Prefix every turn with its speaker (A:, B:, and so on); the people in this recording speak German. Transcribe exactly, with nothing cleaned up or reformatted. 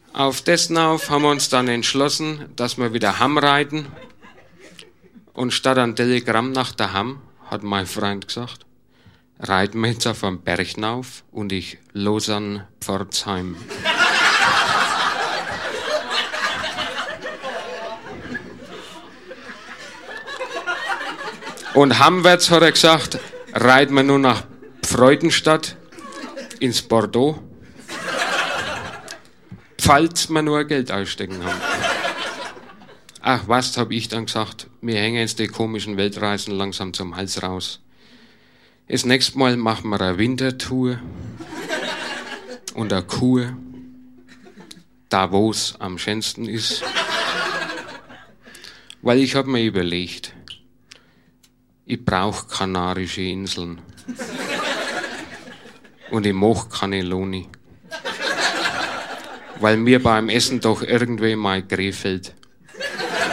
A: Auf dessen auf haben wir uns dann entschlossen, dass wir wieder heimreiten. Und statt ein Telegramm nach daheim, hat mein Freund gesagt, reiten wir jetzt auf einen Berg hinauf und ich los an Pforzheim. Und heimwärts hat er gesagt, reiten wir nur nach Freudenstadt ins Bordeaux, falls wir nur Geld ausstecken haben. Ach, was, hab ich dann gesagt, wir hängen jetzt die komischen Weltreisen langsam zum Hals raus. Das nächste Mal machen wir eine Wintertour und eine Kur, da wo es am schönsten ist. Weil ich hab mir überlegt, ich brauch Kanarische Inseln. Und ich mag Cannelloni. Weil mir beim Essen doch irgendwie mal Krefeld.